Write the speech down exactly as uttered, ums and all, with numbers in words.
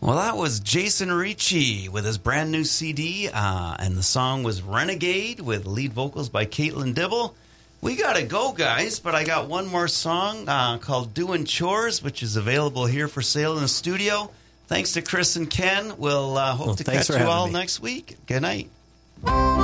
Well, that was Jason Ricci with his brand new C D, uh, and the song was Renegade with lead vocals by Caitlin Dibble. We got to go, guys, but I got one more song uh, called Doing Chores, which is available here for sale in the studio. Thanks to Chris and Ken. We'll uh, hope well, to catch you all me. next week. Good night.